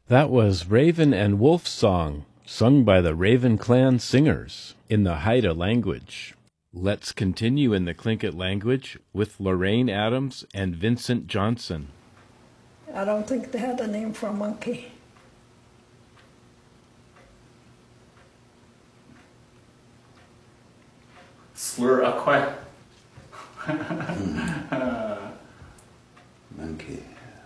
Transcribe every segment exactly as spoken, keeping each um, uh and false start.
That was Raven and Wolf Song, sung by the Raven Clan Singers in the Haida language. Let's continue in the Tlingit language with Lorraine Adams and Vincent Johnson. I don't think they had a name for a monkey. Slur aqua. Monkey.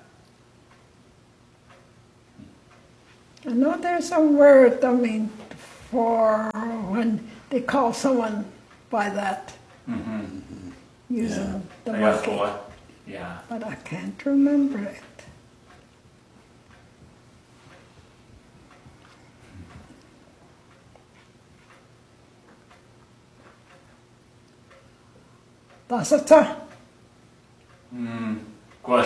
I know there's a word, I mean, for when they call someone by that, Mm-hmm. using Yeah. the Yeah, monkey, boy. Yeah. but I can't remember it. That's it, sir. Mm. Good.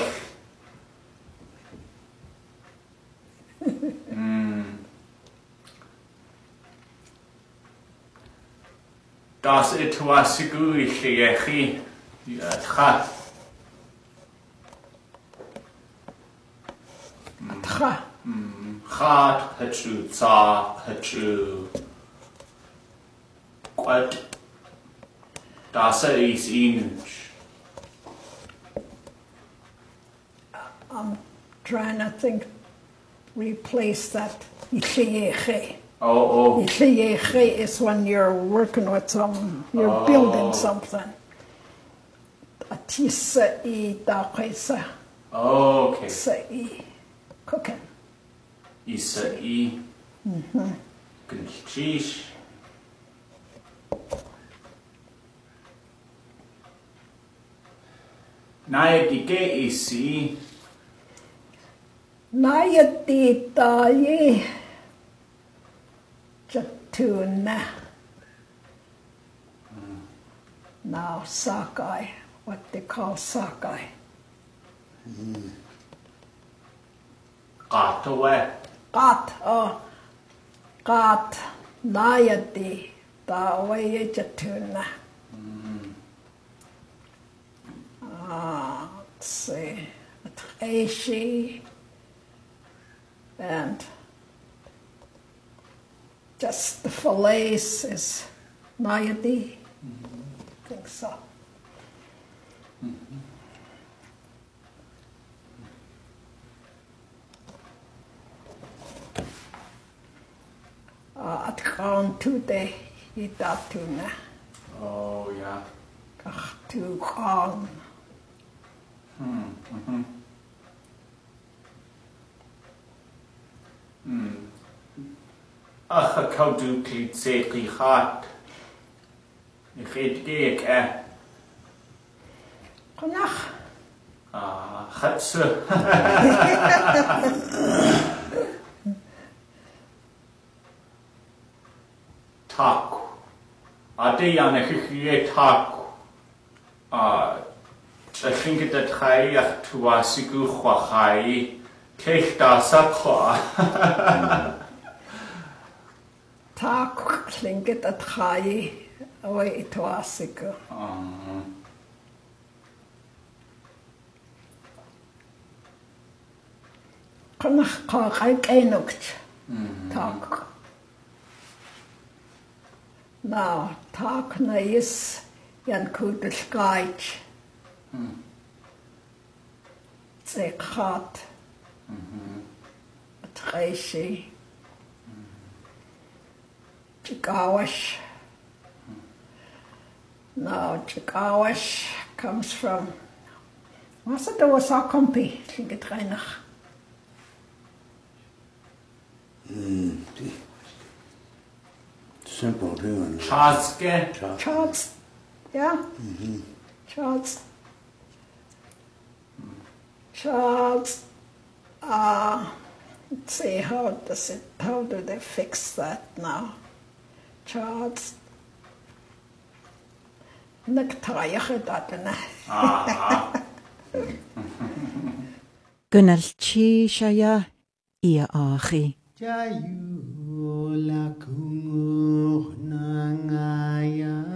mm. Das etwasigu isheyechi yatcha. Tra. Chat hachu tsa hachu. Quat. Das is inch. I'm trying to think, replace that. Ichieche. Oh, oh. Ichieche is when you're working with some, you're Oh. building something. Atisa I daquesa. Okay. Say cooking. Isa i. Mm-hmm. Gunchish. Naya dige isi. Nayati taye jatuna. Now sockeye, what they call sockeye. Qatawe. Gat, oh, gat, nayati taye jatuna. Ah, let's see, Aishi, and just the fillets is nayati. I think so. Uh, at gaan today, you dat doen, Oh, yeah. ach, to gaan. Hmm. Mm-hmm. Hmm. Ach, ek hou doen kliet sê die gaat. Ik geet geek, eh. Vannacht. Ah, gutse. Taco. Ade aan ek gee taco. Ah, ek dink dit gaan ek tuasigu khwaai. Kech da sakwa. Tak klinkt at chai away ito asiko. Kanach ka kay kainokt. Tak. Now, tak na is yan kudel gaich. Ze gaat. At reishi. Chikawash. Now, Chikawash comes from, was it the Wasakompi? Think it reinach. Mm. Simple doing. Chaske. Charles, yeah? Mm-hmm. Charles. Charles, uh, let's see, how does it, how do they fix that now? Charles. Necktie, dat na. Ah. Gunalchi shaya ia achi. Jayu la kungur nangaya